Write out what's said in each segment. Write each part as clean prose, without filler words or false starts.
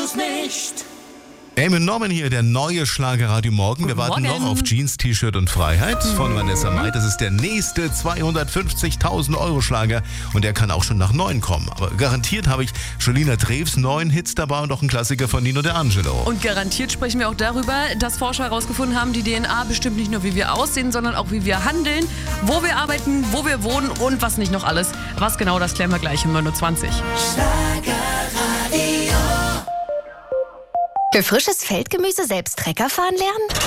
du's nicht. Eamon Norman hier, der neue Schlagerradio Morgen. Wir warten noch auf Jeans, T-Shirt und Freiheit von Vanessa Mai. Das ist der nächste 250.000 Euro Schlager und der kann auch schon nach 9 kommen. Aber garantiert habe ich Jolina Drews 9 Hits dabei und auch einen Klassiker von Nino D'Angelo. Und garantiert sprechen wir auch darüber, dass Forscher herausgefunden haben, die DNA bestimmt nicht nur, wie wir aussehen, sondern auch, wie wir handeln, wo wir arbeiten, wo wir wohnen und was nicht noch alles. Was genau, das klären wir gleich um 9.20 Uhr. Schlagerradio. Für frisches Feldgemüse selbst Trecker fahren lernen?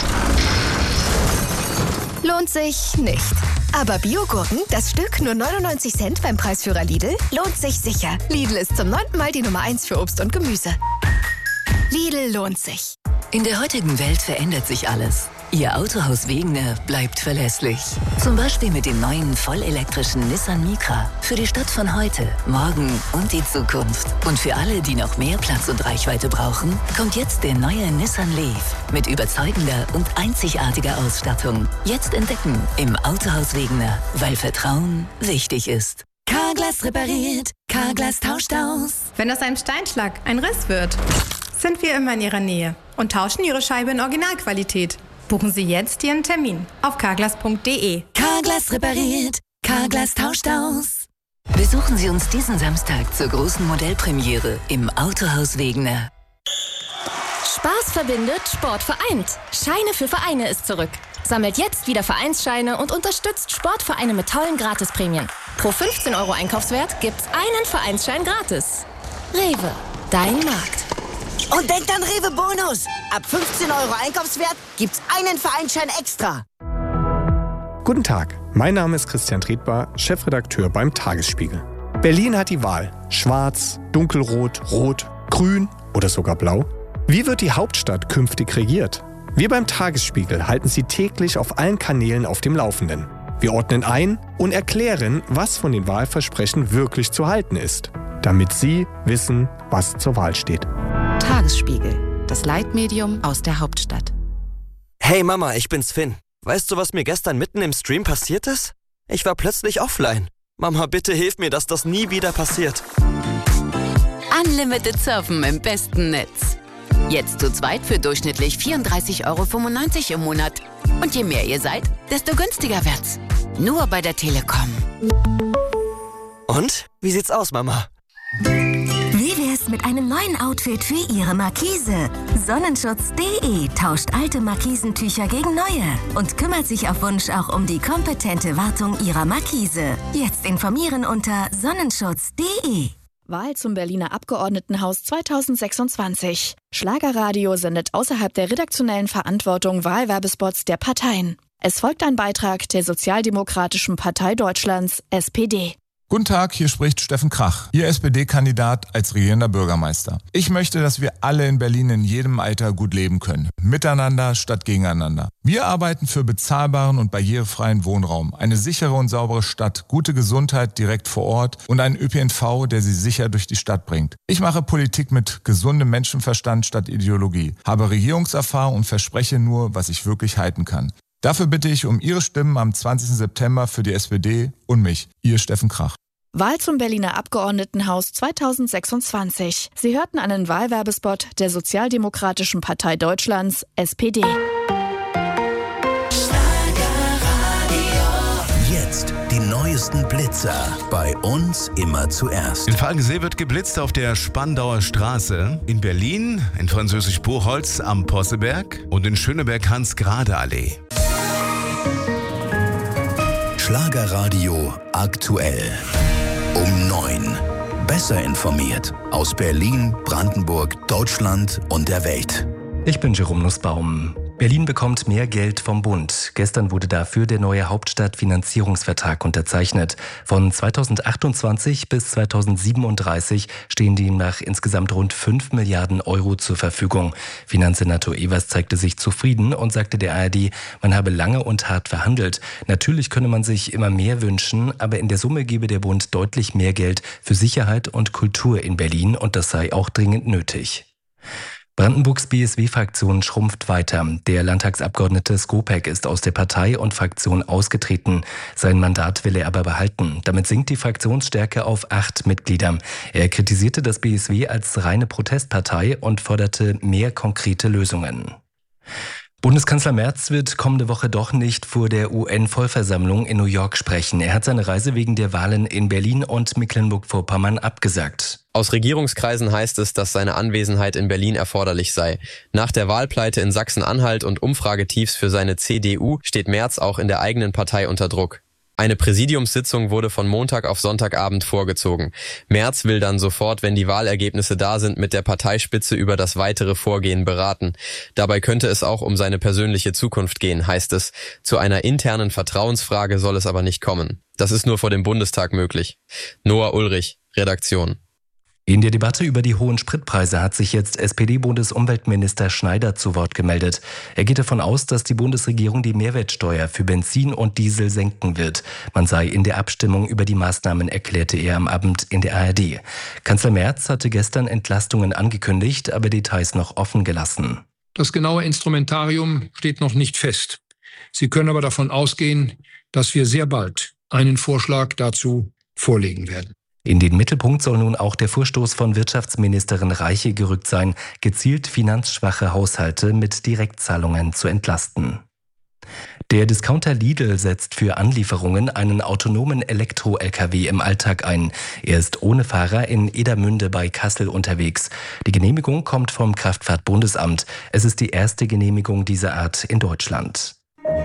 Lohnt sich nicht. Aber Biogurken, das Stück nur 99 Cent beim Preisführer Lidl, lohnt sich sicher. Lidl ist zum 9. Mal die Nummer 1 für Obst und Gemüse. Lidl lohnt sich. In der heutigen Welt verändert sich alles. Ihr Autohaus Wegener bleibt verlässlich. Zum Beispiel mit dem neuen vollelektrischen Nissan Micra. Für die Stadt von heute, morgen und die Zukunft. Und für alle, die noch mehr Platz und Reichweite brauchen, kommt jetzt der neue Nissan Leaf. Mit überzeugender und einzigartiger Ausstattung. Jetzt entdecken im Autohaus Wegener, weil Vertrauen wichtig ist. Carglass repariert, Carglass tauscht aus. Wenn aus einem Steinschlag ein Riss wird, sind wir immer in Ihrer Nähe und tauschen Ihre Scheibe in Originalqualität. Buchen Sie jetzt Ihren Termin auf carglass.de. Carglass repariert, Carglass tauscht aus. Besuchen Sie uns diesen Samstag zur großen Modellpremiere im Autohaus Wegener. Spaß verbindet, Sport vereint. Scheine für Vereine ist zurück. Sammelt jetzt wieder Vereinsscheine und unterstützt Sportvereine mit tollen Gratisprämien. Pro 15 Euro Einkaufswert gibt's einen Vereinsschein gratis. Rewe, dein Markt. Und denkt an Rewe Bonus. Ab 15 Euro Einkaufswert gibt's einen Vereinsschein extra. Guten Tag, mein Name ist Christian Tretbar, Chefredakteur beim Tagesspiegel. Berlin hat die Wahl. Schwarz, dunkelrot, rot, grün oder sogar blau. Wie wird die Hauptstadt künftig regiert? Wir beim Tagesspiegel halten Sie täglich auf allen Kanälen auf dem Laufenden. Wir ordnen ein und erklären, was von den Wahlversprechen wirklich zu halten ist, damit Sie wissen, was zur Wahl steht. Tagesspiegel, das Leitmedium aus der Hauptstadt. Hey Mama, ich bin's Finn. Weißt du, was mir gestern mitten im Stream passiert ist? Ich war plötzlich offline. Mama, bitte hilf mir, dass das nie wieder passiert. Unlimited Surfen im besten Netz. Jetzt zu zweit für durchschnittlich 34,95 € im Monat. Und je mehr ihr seid, desto günstiger wird's. Nur bei der Telekom. Und? Wie sieht's aus, Mama? Wie wär's mit einem neuen Outfit für Ihre Markise? Sonnenschutz.de tauscht alte Markisentücher gegen neue und kümmert sich auf Wunsch auch um die kompetente Wartung Ihrer Markise. Jetzt informieren unter Sonnenschutz.de. Wahl zum Berliner Abgeordnetenhaus 2026. Schlagerradio sendet außerhalb der redaktionellen Verantwortung Wahlwerbespots der Parteien. Es folgt ein Beitrag der Sozialdemokratischen Partei Deutschlands, SPD. Guten Tag, hier spricht Steffen Krach, Ihr SPD-Kandidat als regierender Bürgermeister. Ich möchte, dass wir alle in Berlin in jedem Alter gut leben können. Miteinander statt gegeneinander. Wir arbeiten für bezahlbaren und barrierefreien Wohnraum, eine sichere und saubere Stadt, gute Gesundheit direkt vor Ort und einen ÖPNV, der Sie sicher durch die Stadt bringt. Ich mache Politik mit gesundem Menschenverstand statt Ideologie, habe Regierungserfahrung und verspreche nur, was ich wirklich halten kann. Dafür bitte ich um Ihre Stimmen am 20. September für die SPD und mich, Ihr Steffen Krach. Wahl zum Berliner Abgeordnetenhaus 2026. Sie hörten einen Wahlwerbespot der Sozialdemokratischen Partei Deutschlands, SPD. Jetzt die neuesten Blitzer. Bei uns immer zuerst. In Falkensee wird geblitzt auf der Spandauer Straße. In Berlin, in Französisch-Buchholz am Posseberg und in Schöneberg Hans-Grade-Allee. Schlagerradio aktuell. Um 9. Besser informiert. Aus Berlin, Brandenburg, Deutschland und der Welt. Ich bin Jerome Nussbaum. Berlin bekommt mehr Geld vom Bund. Gestern wurde dafür der neue Hauptstadtfinanzierungsvertrag unterzeichnet. Von 2028 bis 2037 stehen demnach insgesamt rund 5 Milliarden Euro zur Verfügung. Finanzsenator Evers zeigte sich zufrieden und sagte der ARD, man habe lange und hart verhandelt. Natürlich könne man sich immer mehr wünschen, aber in der Summe gebe der Bund deutlich mehr Geld für Sicherheit und Kultur in Berlin und das sei auch dringend nötig. Brandenburgs BSW-Fraktion schrumpft weiter. Der Landtagsabgeordnete Skopek ist aus der Partei und Fraktion ausgetreten. Sein Mandat will er aber behalten. Damit sinkt die Fraktionsstärke auf 8 Mitglieder. Er kritisierte das BSW als reine Protestpartei und forderte mehr konkrete Lösungen. Bundeskanzler Merz wird kommende Woche doch nicht vor der UN-Vollversammlung in New York sprechen. Er hat seine Reise wegen der Wahlen in Berlin und Mecklenburg-Vorpommern abgesagt. Aus Regierungskreisen heißt es, dass seine Anwesenheit in Berlin erforderlich sei. Nach der Wahlpleite in Sachsen-Anhalt und Umfragetiefs für seine CDU steht Merz auch in der eigenen Partei unter Druck. Eine Präsidiumssitzung wurde von Montag auf Sonntagabend vorgezogen. Merz will dann sofort, wenn die Wahlergebnisse da sind, mit der Parteispitze über das weitere Vorgehen beraten. Dabei könnte es auch um seine persönliche Zukunft gehen, heißt es. Zu einer internen Vertrauensfrage soll es aber nicht kommen. Das ist nur vor dem Bundestag möglich. Noah Ulrich, Redaktion. In der Debatte über die hohen Spritpreise hat sich jetzt SPD-Bundesumweltminister Schneider zu Wort gemeldet. Er geht davon aus, dass die Bundesregierung die Mehrwertsteuer für Benzin und Diesel senken wird. Man sei in der Abstimmung über die Maßnahmen, erklärte er am Abend in der ARD. Kanzler Merz hatte gestern Entlastungen angekündigt, aber Details noch offen gelassen. Das genaue Instrumentarium steht noch nicht fest. Sie können aber davon ausgehen, dass wir sehr bald einen Vorschlag dazu vorlegen werden. In den Mittelpunkt soll nun auch der Vorstoß von Wirtschaftsministerin Reiche gerückt sein, gezielt finanzschwache Haushalte mit Direktzahlungen zu entlasten. Der Discounter Lidl setzt für Anlieferungen einen autonomen Elektro-LKW im Alltag ein. Er ist ohne Fahrer in Edermünde bei Kassel unterwegs. Die Genehmigung kommt vom Kraftfahrtbundesamt. Es ist die erste Genehmigung dieser Art in Deutschland.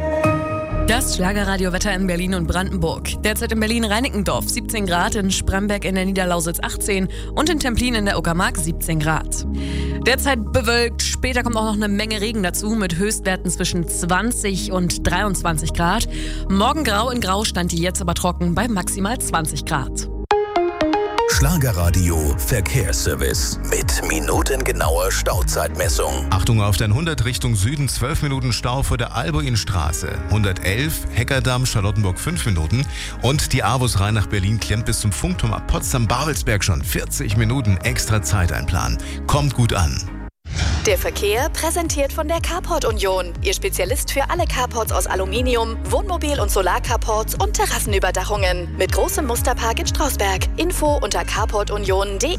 Das Schlagerradiowetter in Berlin und Brandenburg. Derzeit in Berlin-Reinickendorf 17 Grad, in Spremberg in der Niederlausitz 18 und in Templin in der Uckermark 17 Grad. Derzeit bewölkt, später kommt auch noch eine Menge Regen dazu mit Höchstwerten zwischen 20 und 23 Grad. Morgen grau in grau, stand die jetzt aber trocken bei maximal 20 Grad. Schlagerradio Verkehrsservice mit minutengenauer Stauzeitmessung. Achtung auf der 100 Richtung Süden, 12 Minuten Stau vor der Albuinstraße. 111 Heckerdamm, Charlottenburg 5 Minuten. Und die Avus Rhein nach Berlin klemmt bis zum Funkturm ab Potsdam-Babelsberg schon 40 Minuten extra Zeit einplanen. Kommt gut an. Der Verkehr präsentiert von der Carport Union. Ihr Spezialist für alle Carports aus Aluminium, Wohnmobil- und Solarcarports und Terrassenüberdachungen. Mit großem Musterpark in Strausberg. Info unter carportunion.de.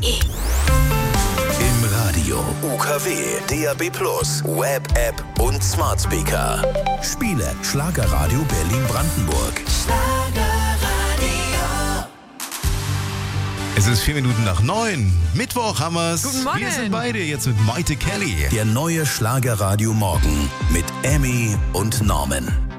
Im Radio, UKW, DAB+, Web-App und Smart Speaker. Spiele Schlagerradio Berlin-Brandenburg. Es ist 4 Minuten nach 9. Mittwoch haben wir's. Guten Morgen. Wir sind beide jetzt mit Meute Kelly. Der neue Schlagerradio Morgen mit Emmy und Norman.